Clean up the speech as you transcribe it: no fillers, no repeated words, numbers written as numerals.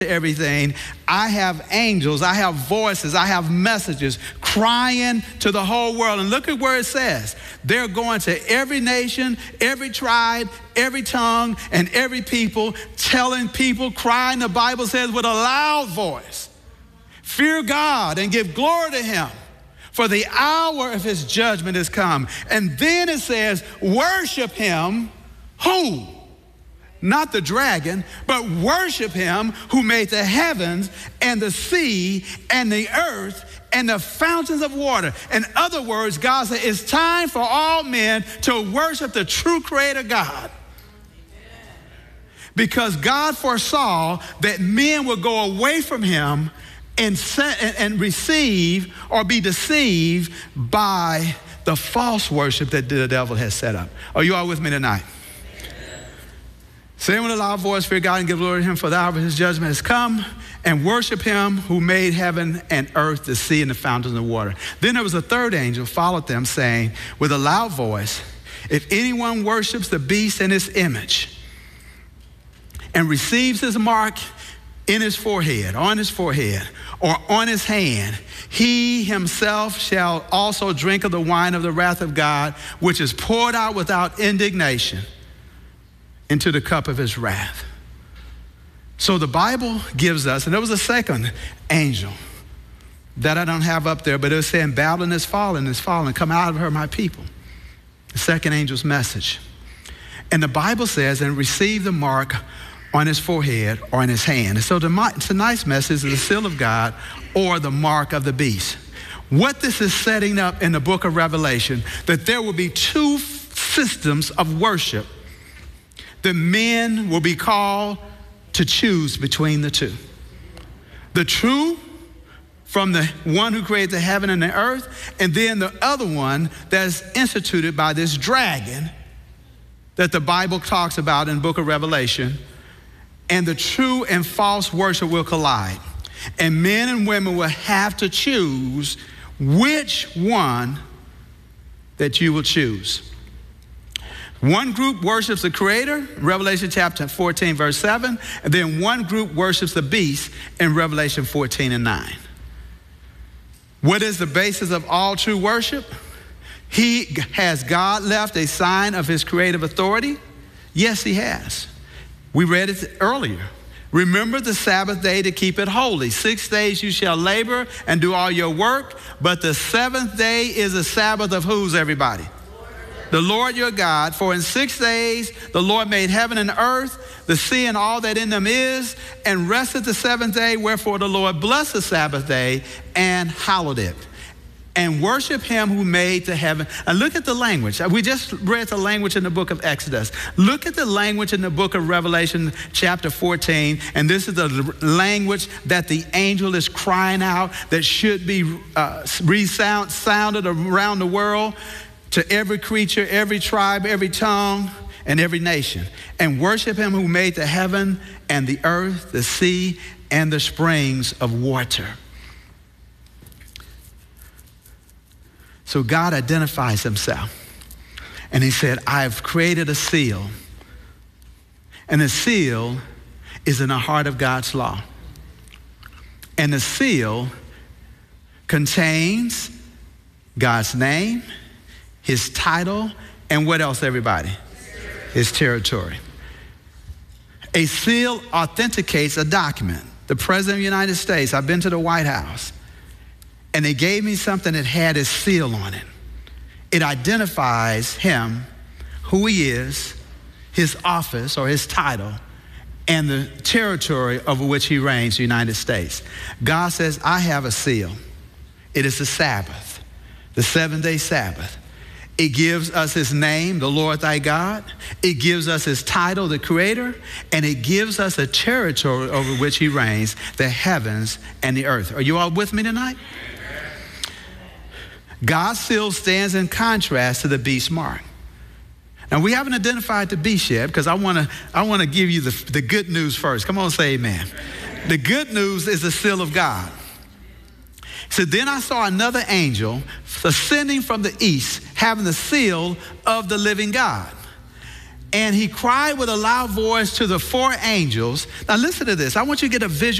everything, I have angels, I have voices, I have messages crying to the whole world. And look at where it says, they're going to every nation, every tribe, every tongue, and every people, telling people, crying, the Bible says, with a loud voice, fear God and give glory to him, for the hour of his judgment has come. And then it says, worship him, who? Not the dragon, but worship him who made the heavens and the sea and the earth and the fountains of water. In other words, God said it's time for all men to worship the true creator God. Because God foresaw that men would go away from him and receive or be deceived by the false worship that the devil has set up. Are you all with me tonight? Say with a loud voice, fear God and give glory to him, for the hour of his judgment has come, and worship him who made heaven and earth, the sea, and the fountains of water. Then there was a third angel followed them, saying with a loud voice, if anyone worships the beast and his image and receives his mark in his forehead, or on his hand, he himself shall also drink of the wine of the wrath of God, which is poured out without indignation into the cup of his wrath. So the Bible gives us, and there was a second angel that I don't have up there, but it was saying, Babylon is fallen, come out of her, my people. The second angel's message. And the Bible says, and receive the mark on his forehead or on his hand. And so tonight's message is the seal of God or the mark of the beast. What this is setting up in the book of Revelation, that there will be two systems of worship that men will be called to choose between the two. The true from the one who created the heaven and the earth, and then the other one that's instituted by this dragon that the Bible talks about in the book of Revelation. And the true and false worship will collide. And men and women will have to choose which one that you will choose. One group worships the Creator, Revelation chapter 14, verse 7, and then one group worships the beast in Revelation 14 and 9. What is the basis of all true worship? Has God left a sign of his creative authority? Yes, he has. We read it earlier. Remember the Sabbath day to keep it holy. 6 days you shall labor and do all your work, but the seventh day is a Sabbath of whose, everybody? The Lord your God, for in 6 days the Lord made heaven and earth, the sea and all that in them is, and rested the seventh day, wherefore the Lord blessed the Sabbath day and hallowed it. And worship him who made the heaven. And look at the language. We just read the language in the book of Exodus. Look at the language in the book of Revelation chapter 14. And this is the language that the angel is crying out that should be sounded around the world to every creature, every tribe, every tongue, and every nation. And worship him who made the heaven and the earth, the sea, and the springs of water. So God identifies himself. And he said, I've created a seal. And the seal is in the heart of God's law. And the seal contains God's name, his title, and what else, everybody? His territory. A seal authenticates a document. The President of the United States, I've been to the White House, and they gave me something that had his seal on it. It identifies him, who he is, his office or his title, and the territory over which he reigns, the United States. God says, I have a seal. It is the Sabbath, the 7-day Sabbath. It gives us his name, the Lord thy God. It gives us his title, the Creator, and it gives us a territory over which he reigns, the heavens and the earth. Are you all with me tonight? God's seal stands in contrast to the beast mark. Now, we haven't identified the beast yet because I want to give you the good news first. Come on, say amen. The good news is the seal of God. So then I saw another angel ascending from the east, having the seal of the living God. And he cried with a loud voice to the four angels. Now listen to this. I want you to get a visual.